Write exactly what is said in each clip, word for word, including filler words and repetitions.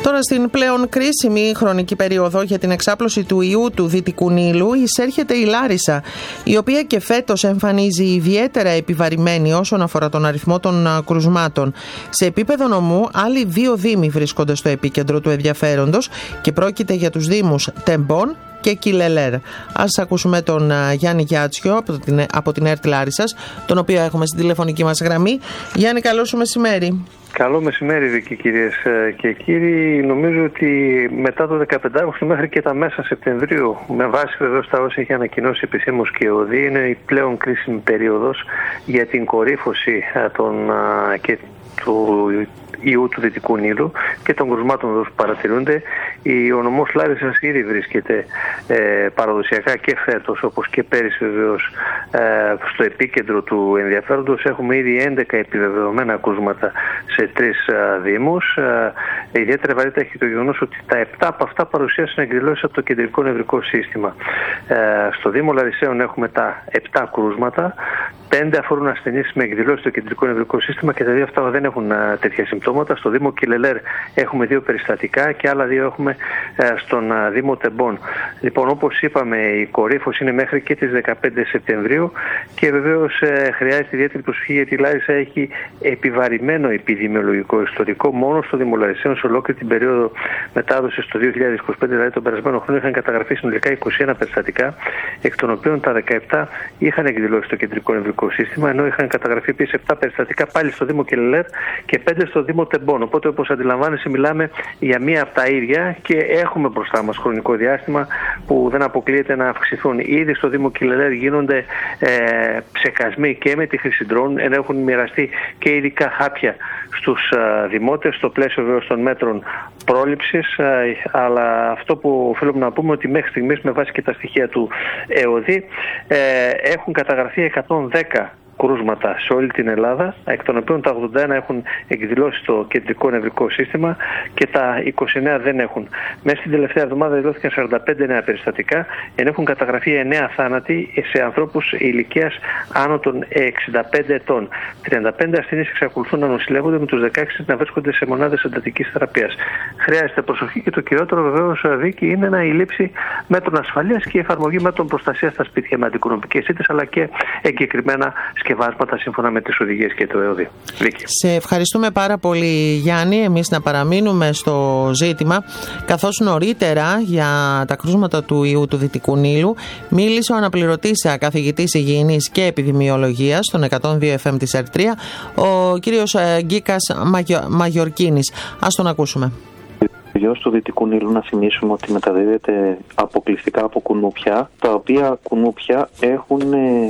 Τώρα στην πλέον κρίσιμη χρονική περίοδο για την εξάπλωση του ιού του Δυτικού Νείλου εισέρχεται η Λάρισα, η οποία και φέτος εμφανίζει ιδιαίτερα επιβαρημένη όσον αφορά τον αριθμό των κρουσμάτων. Σε επίπεδο νομού, άλλοι δύο δήμοι βρίσκονται στο επίκεντρο του ενδιαφέροντος και πρόκειται για τους δήμους Τεμπών και Κιλελέρ. Ας ακούσουμε τον Γιάννη Γιάτσιο από την, από την ΕΡΤ Λάρισσας, τον οποίο έχουμε στην τηλεφωνική μας γραμμή. Γιάννη, καλό σου μεσημέρι. Καλό μεσημέρι, δική κυρίες και κύριοι. Νομίζω ότι μετά το δεκαπέντε Αυγούστου μέχρι και τα μέσα Σεπτεμβρίου, με βάση βεβαίως τα όσα έχει ανακοινώσει επισήμως και ο ΔΗ, είναι η πλέον κρίσιμη περίοδος για την κορύφωση των, και του ιού του Δυτικού Νείλου και των κρουσμάτων που παρατηρούνται. Ο νομός Λάρισσας ήδη βρίσκεται ε, παραδοσιακά και φέτος, όπως και πέρυσι βεβαίως, ε, στο επίκεντρο του ενδιαφέροντος. Έχουμε ήδη έντεκα επιβεβαιωμένα κρούσματα σε τρεις ε, δήμους. Ε, ιδιαίτερα βαρύτητα έχει το γεγονός ότι τα επτά από αυτά παρουσίασαν εκδηλώσεις από το κεντρικό νευρικό σύστημα. Ε, στο Δήμο Λαρισαίων έχουμε τα επτά κρούσματα. Πέντε αφορούν ασθενείς με εκδηλώσεις στο κεντρικό νευρικό σύστημα και τα δύο αυτά δεν έχουν α, τέτοια συμπτώματα. Στο Δήμο Κιλελέρ έχουμε δύο περιστατικά και άλλα δύο έχουμε α, στον α, Δήμο Τεμπών. Λοιπόν, όπως είπαμε, η κορύφωση είναι μέχρι και τις δεκαπέντε Σεπτεμβρίου και βεβαίως ε, χρειάζεται ιδιαίτερη προσοχή, γιατί η Λάρισα έχει επιβαρημένο επιδημιολογικό ιστορικό. Μόνο στο Δήμο Λαρισαίων, σε ολόκληρη την περίοδο μετάδοσης το δύο χιλιάδες είκοσι πέντε, δηλαδή τον περασμένο χρόνο, είχαν καταγραφεί συνολικά είκοσι ένα περιστατικά, εκ των οποίων τα δεκαεπτά είχαν εκδηλώσει στο κεντρικό νευρικό σύστημα, ενώ είχαν καταγραφεί επίσης επτά περιστατικά πάλι στο Δήμο Κιλελέρ και πέντε στο Δήμο Τεμπών. Οπότε, όπως αντιλαμβάνεσαι, μιλάμε για μία από τα ίδια και έχουμε μπροστά μας χρονικό διάστημα που δεν αποκλείεται να αυξηθούν. Ήδη στο Δήμο Κιλελέρ γίνονται ε, ψεκασμοί και με τη χρήση ντρόουν, ενώ έχουν μοιραστεί και ειδικά χάπια στους ε, δημότες, στο πλαίσιο βέβαια των μέτρων πρόληψης, ε, αλλά αυτό που οφείλουμε να πούμε ότι μέχρι στιγμής, με βάση και τα στοιχεία του ΕΟΔΗ, ε, έχουν καταγραφεί εκατόν δέκα κρούσματα σε όλη την Ελλάδα, εκ των οποίων τα ογδόντα ένα έχουν εκδηλώσει το κεντρικό νευρικό σύστημα και τα είκοσι εννέα δεν έχουν. Μέσα στην τελευταία εβδομάδα δηλώθηκαν σαράντα πέντε νέα περιστατικά, ενώ έχουν καταγραφεί εννέα θάνατοι σε ανθρώπους ηλικίας άνω των εξήντα πέντε ετών. τριάντα πέντε ασθενείς εξακολουθούν να νοσηλεύονται, με τους δεκαέξι να βρίσκονται σε μονάδες εντατικής θεραπείας. Χρειάζεται προσοχή και το κυριότερο βεβαίως, Βίκη, είναι να η λήψη μέτρων ασφαλείας και η εφαρμογή μέτρων προστασίας στα σπίτια με αντικοινωνικές ήττες, αλλά και εγκεκριμένα σκευάσματα σύμφωνα με τις οδηγίες και το ΕΟΔΗ. Σε ευχαριστούμε πάρα πολύ, Γιάννη. Εμείς να παραμείνουμε στο ζήτημα, καθώς νωρίτερα για τα κρούσματα του ιού του Δυτικού Νείλου μίλησε ο αναπληρωτής καθηγητής υγιεινής και επιδημιολογίας στον εκατόν δύο εφ εμ της ΕΡΤ τρία, ο κύριος Γκίκας Μαγιορκίνης. Ας τον ακούσουμε. Ο ιός του Δυτικού Νείλου, να θυμίσουμε ότι μεταδίδεται αποκλειστικά από κουνούπια, τα οποία κουνούπια έχουν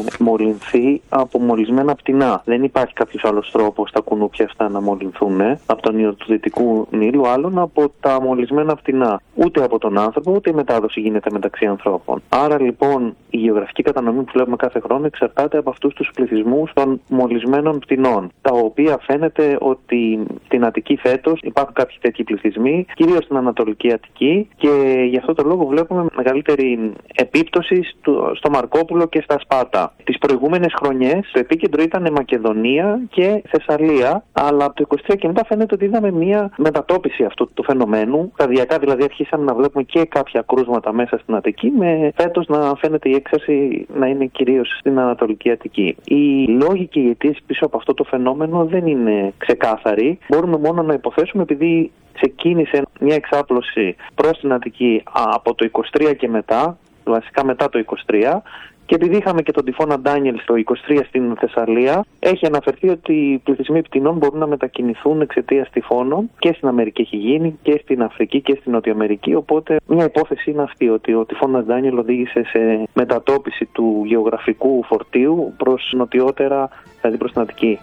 μολυνθεί από μολυσμένα πτηνά. Δεν υπάρχει κάποιος άλλος τρόπος τα κουνούπια αυτά να μολυνθούν από τον ιό του Δυτικού Νείλου, άλλον από τα μολυσμένα πτηνά. Ούτε από τον άνθρωπο, ούτε η μετάδοση γίνεται μεταξύ ανθρώπων. Άρα λοιπόν η γεωγραφική κατανομή που βλέπουμε κάθε χρόνο εξαρτάται από αυτούς τους πληθυσμούς των μολυσμένων πτηνών, τα οποία φαίνεται ότι στην Αττική φέτος υπάρχουν κάποιοι τέτοιοι πληθυσμοί, κυρίως στην Ανατολική Αττική, και γι' αυτό το λόγο βλέπουμε μεγαλύτερη επίπτωση στο Μαρκόπουλο και στα Σπάτα. Τις προηγούμενες χρονιές το επίκεντρο ήταν Μακεδονία και Θεσσαλία, αλλά από το είκοσι τρία και μετά φαίνεται ότι είδαμε μια μετατόπιση αυτού του φαινομένου. Σταδιακά δηλαδή αρχίσαμε να βλέπουμε και κάποια κρούσματα μέσα στην Αττική, με φέτος να φαίνεται η έξαρση να είναι κυρίως στην Ανατολική Αττική. Οι λόγοι και οι αιτίες πίσω από αυτό το φαινόμενο δεν είναι ξεκάθαροι. Μπορούμε μόνο να υποθέσουμε, επειδή ξεκίνησε μια εξάπλωση προς την Αττική από το είκοσι τρία και μετά, βασικά μετά το είκοσι τρία, και επειδή είχαμε και τον τυφώνα Ντάνιελ το είκοσι τρία στην Θεσσαλία, έχει αναφερθεί ότι οι πληθυσμοί πτηνών μπορούν να μετακινηθούν εξαιτίας τυφώνων, και στην Αμερική έχει γίνει και στην Αφρική και στην Νότια Αμερική. Οπότε μια υπόθεση είναι αυτή, ότι ο τυφώνας Ντάνιελ οδήγησε σε μετατόπιση του γεωγραφικού φορτίου προς νοτιότερα, δηλαδή προς την Αττική.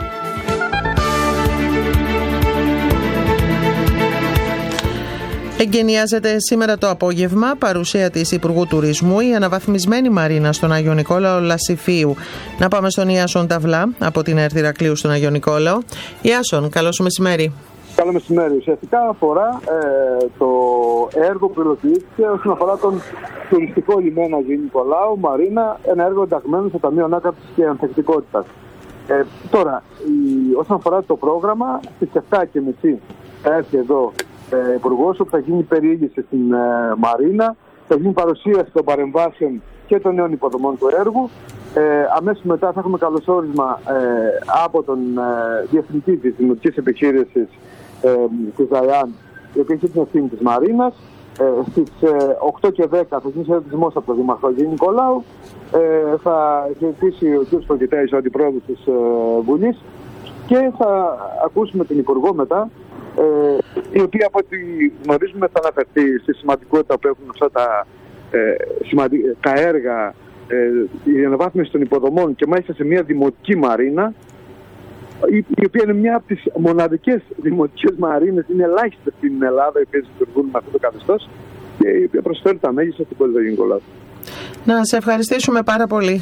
Εγκαινιάζεται σήμερα το απόγευμα, παρουσία της Υπουργού Τουρισμού, η αναβαθμισμένη μαρίνα στον Άγιο Νικόλαο Λασιφίου. Να πάμε στον Ιάσον Ταβλά από την ΕΡΤ Ηρακλείου στον Άγιο Νικόλαο. Ιάσον, καλό σου μεσημέρι. Καλό μεσημέρι. Ουσιαστικά αφορά ε, το έργο που υλοποιήθηκε όσον αφορά τον τουριστικό λιμένα Αγίου Νικολάου Μαρίνα, ένα έργο ενταγμένο στο Ταμείο Ανάκαμψης και Ανθεκτικότητας. Ε, τώρα, η, όσον αφορά το πρόγραμμα, στις επτά και μισή θα έρθει εδώ ε, υπουργός, όπου θα γίνει περιήγηση στην ε, Μαρίνα, θα γίνει παρουσίαση των παρεμβάσεων και των νέων υποδομών του έργου. Ε, αμέσως μετά θα έχουμε καλωσόρισμα ε, από τον ε, διευθυντή της δημοτικής επιχείρησης ε, της ΔΑΙΑΝ, η οποία έχει την ευθύνη της Μαρίνας. Ε, στις ε, οκτώ και δέκα θα γίνει χαιρετισμός από τον Δήμαρχο Αγίου Νικολάου. Ε, θα χαιρετήσει ο κ. Προκητέης, ο αντιπρόεδρος της ε, Βουλής, και θα ακούσουμε την Υπουργό μετά, ε, η οποία από ό,τι γνωρίζουμε θα αναφερθεί στη σημαντικότητα που έχουν αυτά τα, ε, σημαντικ... τα έργα, ε, η αναβάθμιση των υποδομών, και μάλιστα σε μια δημοτική μαρίνα, η, η οποία είναι μια από τις μοναδικές δημοτικές μαρίνες, είναι ελάχιστες στην Ελλάδα οι οποίες λειτουργούν με αυτό το καθεστώς, και η οποία προσφέρει τα μέγιστα στην πόλη του Αγίου Νικολάου. Να σε ευχαριστήσουμε πάρα πολύ.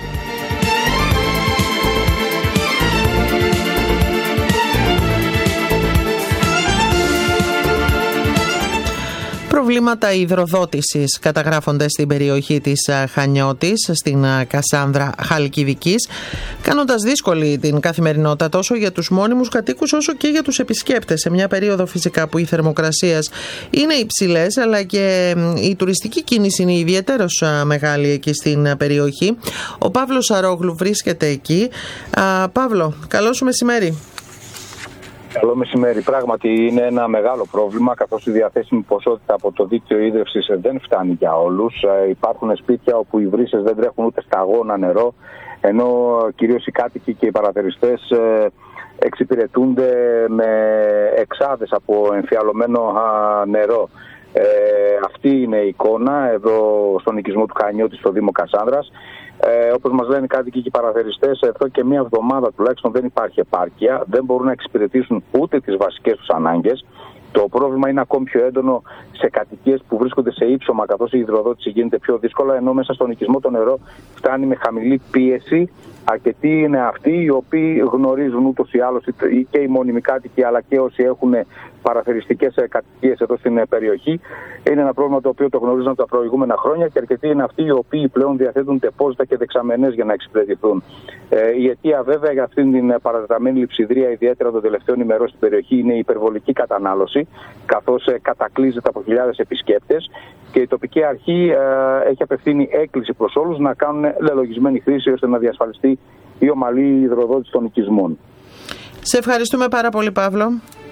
Προβλήματα υδροδότησης καταγράφονται στην περιοχή της Χανιώτης, στην Κασάνδρα Χαλκιδικής, κάνοντας δύσκολη την καθημερινότητα τόσο για τους μόνιμους κατοίκους όσο και για τους επισκέπτες, σε μια περίοδο φυσικά που οι θερμοκρασίες είναι υψηλές, αλλά και η τουριστική κίνηση είναι ιδιαίτερως μεγάλη εκεί στην περιοχή. Ο Παύλος Αρόγλου βρίσκεται εκεί. Α, Παύλο, καλό σου μεσημέρι. Καλό μεσημέρι. Πράγματι είναι ένα μεγάλο πρόβλημα, καθώς η διαθέσιμη ποσότητα από το δίκτυο ίδρυυσης δεν φτάνει για όλους. Ε, υπάρχουν σπίτια όπου οι βρύσες δεν τρέχουν ούτε σταγόνα νερό, ενώ κυρίως οι κάτοικοι και οι παραθεριστές ε, εξυπηρετούνται με εξάδες από εμφιαλωμένο α, νερό. Ε, αυτή είναι η εικόνα εδώ στον οικισμό του Χανιώτη στο Δήμο Κασάνδρας. Ε, όπως μας λένε οι κάτοικοι και οι παραθεριστές, εδώ και μία εβδομάδα τουλάχιστον δεν υπάρχει επάρκεια, δεν μπορούν να εξυπηρετήσουν ούτε τις βασικές τους ανάγκες. Το πρόβλημα είναι ακόμη πιο έντονο σε κατοικίες που βρίσκονται σε ύψωμα, καθώς η υδροδότηση γίνεται πιο δύσκολα, ενώ μέσα στον οικισμό το νερό φτάνει με χαμηλή πίεση. Αρκετοί είναι αυτοί οι οποίοι γνωρίζουν ούτως ή άλλως, και οι μόνιμοι κάτοικοι αλλά και όσοι έχουν παραθεριστικές κατοικίες εδώ στην περιοχή. Είναι ένα πρόβλημα το οποίο το γνωρίζουν τα προηγούμενα χρόνια, και αρκετοί είναι αυτοί οι οποίοι πλέον διαθέτουν τεπόζιτα και δεξαμενές για να εξυπηρετηθούν. Ε, η αιτία βέβαια για αυτήν την παρατεταμένη λειψιδρία, ιδιαίτερα των τελευταίων ημερών στην περιοχή, είναι η υπερβολική κατανάλωση, καθώς ε, κατακλείζεται από χιλιάδες επισκέπτες, και η τοπική αρχή ε, έχει απευθύνει έκκληση προς όλους να κάνουν λελογισμένη χρήση ώστε να διασφαλιστεί η ομαλή υδροδότηση των οικισμών. Σε ευχαριστούμε πάρα πολύ, Παύλο.